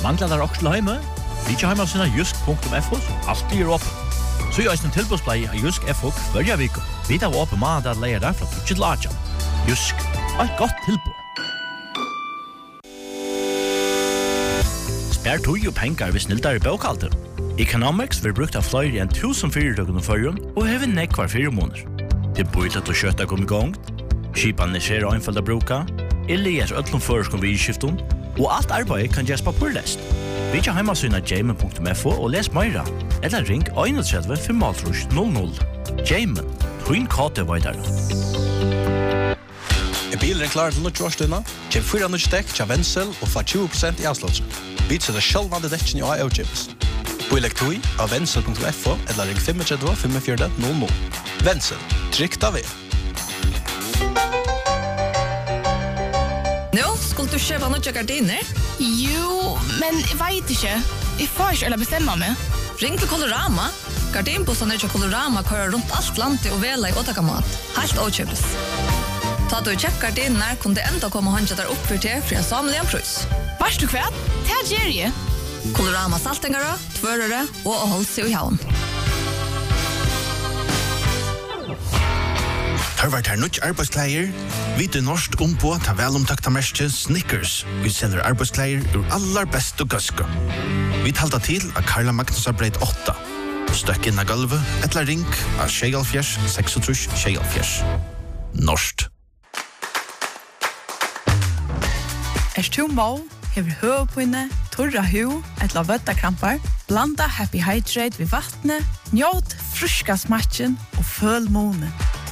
mangler der også til hjemme. Vi ikke hjemme av jysk.fo, alt blir åpen. Så gjør en tilbudsplei av Jysk FO hver vik. Vi tar åpen mandag at leier der fra 2 til 8. Jysk, et godt tilbud. Spær tog og penger hvis snilter i bøkalter. Economics vil brukt av flere enn 1000 fyrirtøkene førjen og hever nekk hver 4 måneder. Det er bøylet å kjøtta kom i gang, skipene ser anfall å bruke, Elias øtlom føreskon ved skiften, og alt arbeid kan gjøres på purlest. Vi ikke hjemmesynet jamen.fo og les meira, eller ring 31 500. Jamen, twin kate veidere. Bilen klar til nødt årsdøyna, kjem 4 nødt dekk til Wenzel og får 20% i avslåtsen. Vi setter sjølvande dekken i AO-chips. Boilek 2 av Wenzel.fo eller ring 35 45 00. Wenzel, trygt av Nå, skulle du kjøpe noen gardiner? Jo, men jeg vet ikke. Jeg får ikke eller bestemme meg. Ring til Colorama. Gardinbussene til Colorama kører rundt alt landet og vela i åtakamat. Helt åkjøpes. Ta du kjøpt gardiner, kunne det enda komme håndja der opp for til en samlig en prøys. Varst du kvært? Det gjør jeg. Colorama saltengere, tvørere og å holde seg i havn. Hørvart her nødt arbeidskleier. Vi til norsk ombå ta velomtakta merke Snickers. Vi selger arbeidskleier ur allar best og gøske. Vi talta til av Karla Magnusar breit 8. Støkk inn av gulvet, etla ring av 26-36. Norskt. Du må, hever høvepinne, torra hu, etla vøttakrampar, blanda Happy Hydrate ved vattnet, njåt fruska smatchen og føl månen.